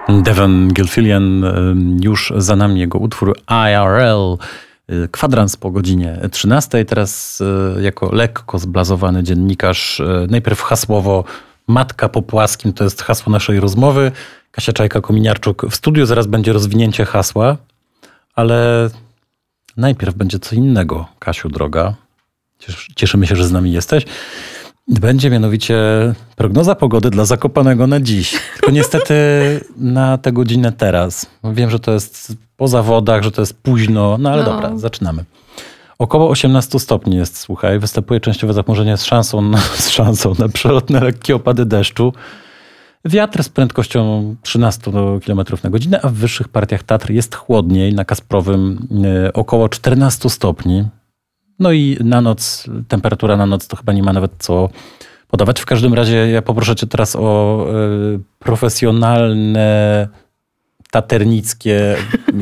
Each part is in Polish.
Devon Gilfillian, już za nami jego utwór IRL, kwadrans po godzinie 13. Teraz jako lekko zblazowany dziennikarz, najpierw hasłowo matka po płaskim, to jest hasło naszej rozmowy. Kasia Czajka-Kominiarczuk w studiu, zaraz będzie rozwinięcie hasła, ale najpierw będzie co innego, Kasiu droga. Cieszymy się, że z nami jesteś. Będzie mianowicie prognoza pogody dla Zakopanego na dziś. Tylko niestety na tę godzinę teraz. Wiem, że to jest po zawodach, że to jest późno, no ale dobra, zaczynamy. Około 18 stopni jest, słuchaj, występuje częściowe zachmurzenie z szansą na przelotne lekkie opady deszczu. Wiatr z prędkością 13 km na godzinę, a w wyższych partiach Tatr jest chłodniej, na Kasprowym około 14 stopni. No i na noc, temperatura na noc to chyba nie ma nawet co podawać. W każdym razie ja poproszę cię teraz o profesjonalne, taternickie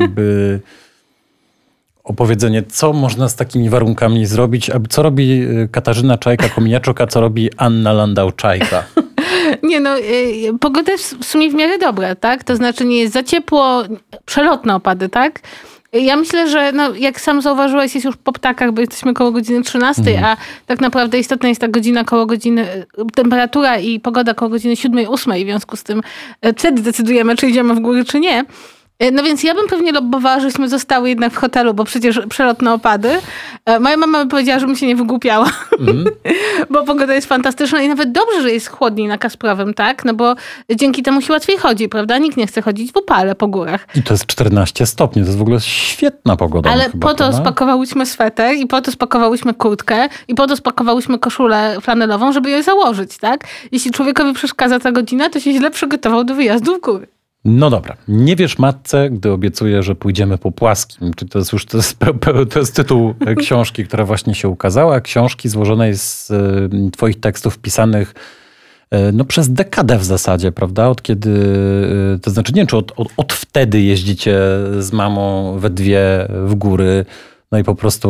opowiedzenie, co można z takimi warunkami zrobić. Co robi Katarzyna Czajka-Kominiarczuk, a co robi Anna Landau-Czajka? Nie no, pogoda jest w sumie w miarę dobra, tak? To znaczy nie jest za ciepło, przelotne opady, tak? Ja myślę, że jak sam zauważyłeś, jest już po ptakach, bo jesteśmy koło godziny 13, a tak naprawdę istotna jest ta godzina koło godziny, temperatura i pogoda koło godziny 7, 8, w związku z tym wtedy decydujemy, czy idziemy w góry, czy nie. No więc ja bym pewnie lobbowała, żebyśmy zostały jednak w hotelu, bo przecież przelotne opady. Moja mama by powiedziała, żebym się nie wygłupiała, bo pogoda jest fantastyczna i nawet dobrze, że jest chłodniej na Kasprowym, tak? No bo dzięki temu się łatwiej chodzi, prawda? Nikt nie chce chodzić w upale po górach. I to jest 14 stopni, to jest w ogóle świetna pogoda. Ale chyba, po to spakowałyśmy sweter i po to spakowałyśmy kurtkę i po to spakowałyśmy koszulę flanelową, żeby ją założyć, tak? Jeśli człowiekowi przeszkadza ta godzina, to się źle przygotował do wyjazdu w góry. No dobra. Nie wierz matce, gdy obiecuję, że pójdziemy po płaskim. Czy to jest tytuł książki, która właśnie się ukazała. Książki złożonej z twoich tekstów pisanych przez dekadę w zasadzie, prawda? Od kiedy, to znaczy nie wiem, czy od wtedy jeździcie z mamą we dwie w góry, no i po prostu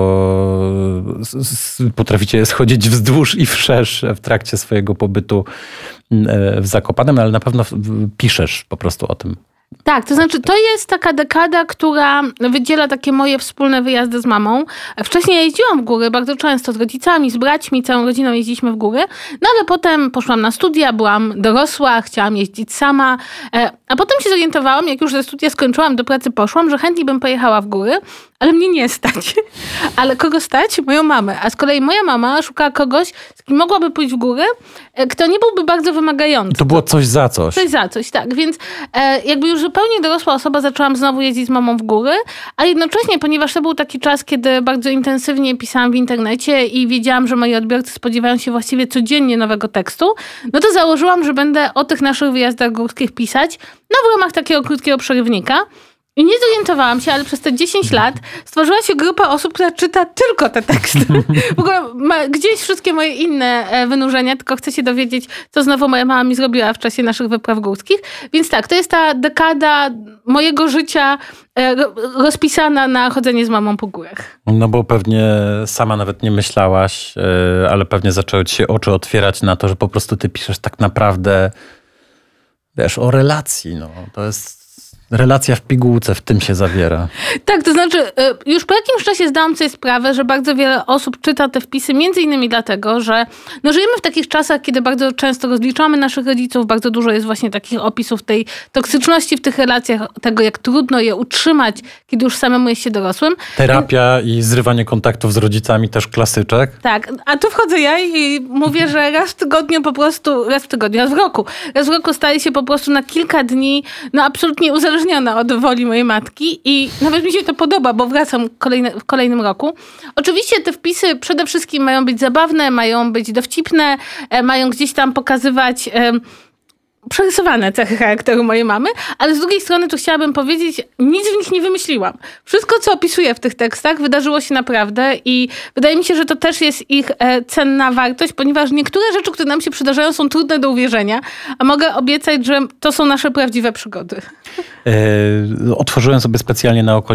potraficie schodzić wzdłuż i wszerz w trakcie swojego pobytu w Zakopanem, ale na pewno piszesz po prostu o tym. Tak, to znaczy to jest taka dekada, która wydziela takie moje wspólne wyjazdy z mamą. Wcześniej ja jeździłam w góry bardzo często z rodzicami, z braćmi, całą rodziną jeździliśmy w góry. No ale potem poszłam na studia, byłam dorosła, chciałam jeździć sama. A potem się zorientowałam, jak już ze studia skończyłam, do pracy poszłam, że chętnie bym pojechała w góry, ale mnie nie stać. Ale kogo stać? Moją mamę. A z kolei moja mama szukała kogoś, z kim mogłaby pójść w góry, kto nie byłby bardzo wymagający. To było coś za coś. Coś za coś, tak. Więc jakby już zupełnie dorosła osoba, zaczęłam znowu jeździć z mamą w góry, a jednocześnie, ponieważ to był taki czas, kiedy bardzo intensywnie pisałam w internecie i wiedziałam, że moi odbiorcy spodziewają się właściwie codziennie nowego tekstu, no to założyłam, że będę o tych naszych wyjazdach górskich pisać, w ramach takiego krótkiego przerywnika. I nie zorientowałam się, ale przez te 10 lat stworzyła się grupa osób, która czyta tylko te teksty. W ogóle gdzieś wszystkie moje inne wynurzenia, tylko chcę się dowiedzieć, co znowu moja mama mi zrobiła w czasie naszych wypraw górskich. Więc tak, to jest ta dekada mojego życia rozpisana na chodzenie z mamą po górach. No bo pewnie sama nawet nie myślałaś, ale pewnie zaczęły ci się oczy otwierać na to, że po prostu ty piszesz tak naprawdę, wiesz, o relacji. No. To jest relacja w pigułce, w tym się zawiera. Tak, to znaczy już po jakimś czasie zdałam sobie sprawę, że bardzo wiele osób czyta te wpisy, między innymi dlatego, że żyjemy w takich czasach, kiedy bardzo często rozliczamy naszych rodziców, bardzo dużo jest właśnie takich opisów tej toksyczności w tych relacjach, tego jak trudno je utrzymać, kiedy już samemu jest się dorosłym. Terapia i zrywanie kontaktów z rodzicami też klasyczek. Tak, a tu wchodzę ja i mówię, że raz w roku staję się po prostu na kilka dni absolutnie uzależniona od woli mojej matki i nawet mi się to podoba, bo wracam w kolejnym roku. Oczywiście te wpisy przede wszystkim mają być zabawne, mają być dowcipne, mają gdzieś tam pokazywać przerysowane cechy charakteru mojej mamy, ale z drugiej strony to chciałabym powiedzieć, nic w nich nie wymyśliłam. Wszystko, co opisuję w tych tekstach, wydarzyło się naprawdę i wydaje mi się, że to też jest ich cenna wartość, ponieważ niektóre rzeczy, które nam się przydarzają, są trudne do uwierzenia, a mogę obiecać, że to są nasze prawdziwe przygody. Otworzyłem sobie specjalnie na okoliczność